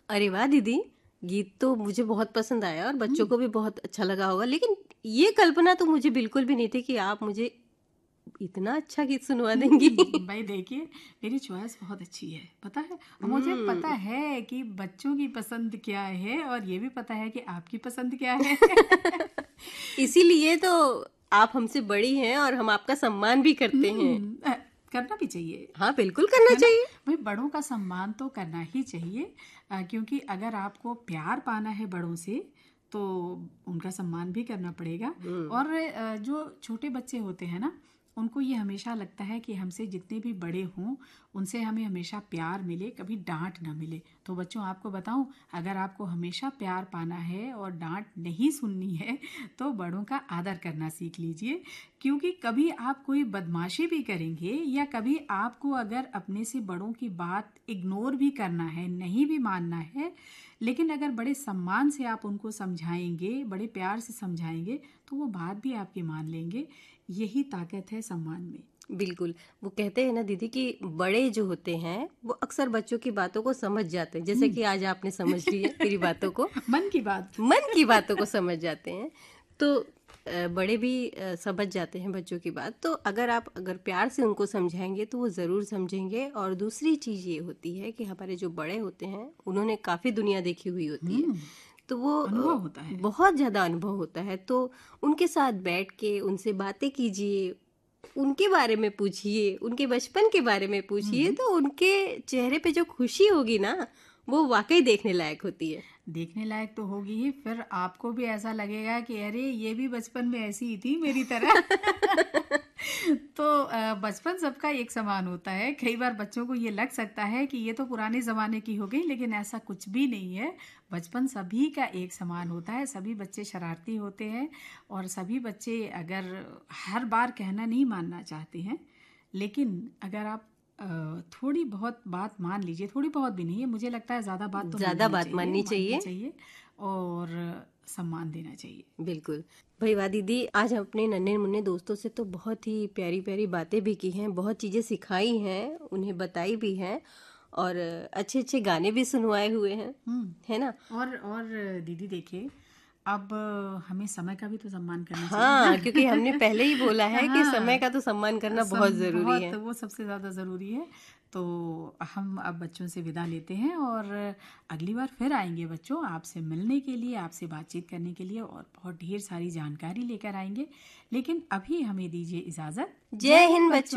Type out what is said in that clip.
अरे वाह दीदी, गीत तो मुझे बहुत पसंद आया और बच्चों को भी बहुत अच्छा लगा होगा, लेकिन ये कल्पना तो मुझे बिल्कुल भी नहीं थी कि आप मुझे इतना अच्छा गीत सुनवा देंगी। भाई देखिए, मेरी चॉइस बहुत अच्छी है, पता है। और मुझे पता हम्म। है कि बच्चों की पसंद क्या है, और ये भी पता है कि आपकी पसंद क्या है। इसीलिए तो आप हमसे बड़ी हैं और हम आपका सम्मान भी करते हैं। करना भी चाहिए, हाँ, बिल्कुल करना है ना। चाहिए। भाई बड़ों का सम्मान तो करना ही चाहिए, क्योंकि अगर आपको प्यार पाना है बड़ों से तो उनका सम्मान भी करना पड़ेगा। हम्म। और जो छोटे बच्चे होते हैं ना, उनको ये हमेशा लगता है कि हमसे जितने भी बड़े हों उनसे हमें हमेशा प्यार मिले, कभी डांट ना मिले। तो बच्चों, आपको बताऊं, अगर आपको हमेशा प्यार पाना है और डांट नहीं सुननी है तो बड़ों का आदर करना सीख लीजिए। क्योंकि कभी आप कोई बदमाशी भी करेंगे, या कभी आपको अगर अपने से बड़ों की बात इग्नोर भी करना है, नहीं भी मानना है, लेकिन अगर बड़े सम्मान से आप उनको समझाएंगे, बड़े प्यार से समझाएंगे, तो वो बात भी आपकी मान लेंगे। यही ताकत है सम्मान में। बिल्कुल। वो कहते हैं ना दीदी कि बड़े जो होते हैं वो अक्सर बच्चों की बातों को समझ जाते हैं, जैसे कि आज आपने समझ ली है मेरी बातों को। मन की बात। मन की बातों को समझ जाते हैं। तो बड़े भी समझ जाते हैं बच्चों की बात। तो अगर प्यार से उनको समझाएंगे तो वो ज़रूर समझेंगे। और दूसरी चीज़ ये होती है कि हमारे जो बड़े होते हैं उन्होंने काफ़ी दुनिया देखी हुई होती है, तो वो अनुभव होता है। बहुत ज़्यादा अनुभव होता है। तो उनके साथ बैठ के उनसे बातें कीजिए, उनके बारे में पूछिए, उनके बचपन के बारे में पूछिए, तो उनके चेहरे पे जो खुशी होगी ना, वो वाकई देखने लायक होती है। देखने लायक तो होगी ही, फिर आपको भी ऐसा लगेगा कि अरे ये भी बचपन में ऐसी ही थी मेरी तरह। तो बचपन सबका एक समान होता है। कई बार बच्चों को ये लग सकता है कि ये तो पुराने जमाने की हो गई, लेकिन ऐसा कुछ भी नहीं है। बचपन सभी का एक समान होता है। सभी बच्चे शरारती होते हैं, और सभी बच्चे अगर हर बार कहना नहीं मानना चाहते हैं, लेकिन अगर आप थोड़ी बहुत बात मान लीजिए, थोड़ी बहुत भी नहीं है, मुझे लगता है ज़्यादा बात तो ज़्यादा माननी बात चाहिए, माननी माननी चाहिए। चाहिए। और सम्मान देना चाहिए। बिल्कुल। भाई वाह दीदी, आज हम अपने नन्हे मुन्ने दोस्तों से तो बहुत ही प्यारी प्यारी बातें भी की हैं, बहुत चीज़ें सिखाई हैं, उन्हें बताई भी हैं, और अच्छे अच्छे गाने भी सुनवाए हुए हैं, है ना। और दीदी देखिए, अब हमें समय का भी तो सम्मान करना चाहिए हाँ, क्योंकि हमने ना। पहले ही बोला है कि समय हाँ, का तो सम्मान करना बहुत ज़रूरी बहुत, है। वो सबसे ज़्यादा ज़रूरी है। तो हम अब बच्चों से विदा लेते हैं, और अगली बार फिर आएंगे बच्चों, आपसे मिलने के लिए, आपसे बातचीत करने के लिए, और बहुत ढेर सारी जानकारी लेकर आएंगे। लेकिन अभी हमें दीजिए इजाज़त। जय जय हिंद हिंद बच्चों। बच्चों।